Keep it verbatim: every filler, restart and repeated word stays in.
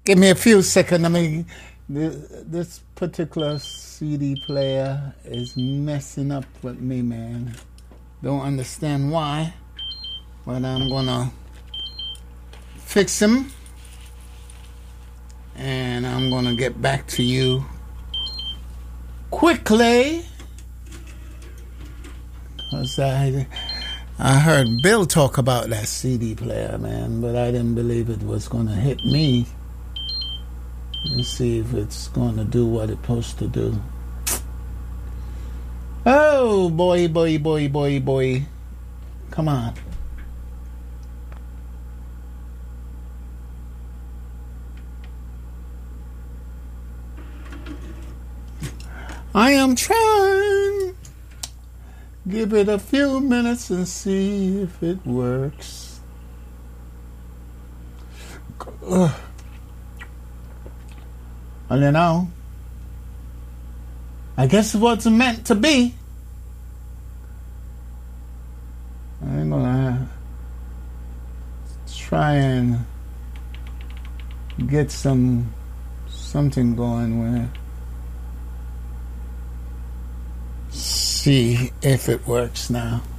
Give me a few seconds. I mean, this particular C D player is messing up with me, man. Don't understand why, but I'm gonna fix him, and I'm gonna get back to you quickly, because I I heard Bill talk about that C D player, man, but I didn't believe it was gonna hit me. Let's see if it's gonna do what it's supposed to do. Oh boy, boy, boy, boy, boy. Come on. I am trying. Give it a few minutes and see if it works. Ugh. I don't know. I guess it wasn't meant to be. I'm gonna try and get some something going where see if it works now.